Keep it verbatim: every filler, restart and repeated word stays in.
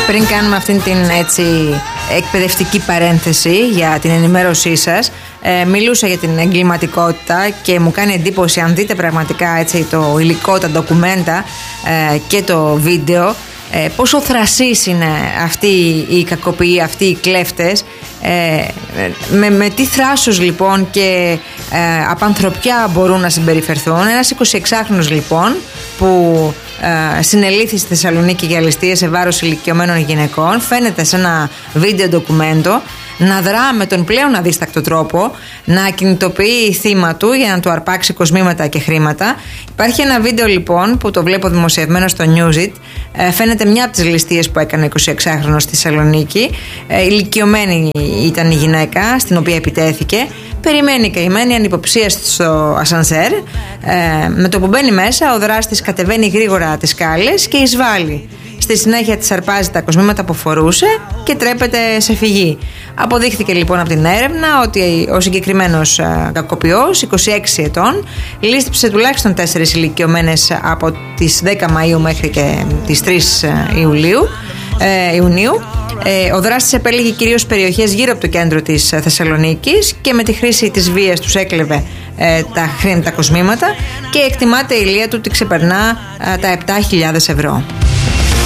Πριν κάνουμε αυτήν την έτσι εκπαιδευτική παρένθεση για την ενημέρωσή σας, ε, μιλούσα για την εγκληματικότητα και μου κάνει εντύπωση, αν δείτε πραγματικά έτσι το υλικό, τα ντοκουμέντα ε, και το βίντεο, ε, πόσο θρασείς είναι αυτοί οι κακοποιοί, αυτοί οι κλέφτες, ε, με, με τι θράσος λοιπόν και ε, απανθρωπιά μπορούν να συμπεριφερθούν. Ένας εικοσιεξάχρονος λοιπόν που ε, συνελήφθη στη Θεσσαλονίκη για ληστείες σε βάρος ηλικιωμένων γυναικών, φαίνεται σε ένα βίντεο ντοκουμέντο να δρά με τον πλέον αδίστακτο τρόπο, να κινητοποιεί θύμα του για να του αρπάξει κοσμήματα και χρήματα. Υπάρχει ένα βίντεο λοιπόν που το βλέπω δημοσιευμένο στο Newsit. Ε, φαίνεται μια από τις ληστείες που έκανε ο εικοσιεξάχρονος στη Θεσσαλονίκη. Ε, ηλικιωμένη ήταν η γυναίκα στην οποία επιτέθηκε. Περιμένει η καημένη ανυποψίαστη στο ασανσέρ. Ε, με το που μπαίνει μέσα, ο δράστης κατεβαίνει γρήγορα τις σκάλες και εισβάλλει. Στη συνέχεια της αρπάζει τα κοσμήματα που φορούσε και τρέπεται σε φυγή. Αποδείχθηκε λοιπόν από την έρευνα ότι ο συγκεκριμένος κακοποιός, είκοσι έξι ετών, λήστηψε τουλάχιστον τέσσερις ηλικιωμένες από τις δέκα Μαΐου μέχρι και τις τρεις Ιουλίου, ε, Ιουνίου. Ε, ο δράστης επέλεγε κυρίως περιοχές γύρω από το κέντρο της Θεσσαλονίκης και με τη χρήση της βίας τους έκλεβε ε, τα χρήματα, τα κοσμήματα, και εκτιμάται η ηλία του ότι ξεπερνά ε, τα επτά χιλιάδες ευρώ.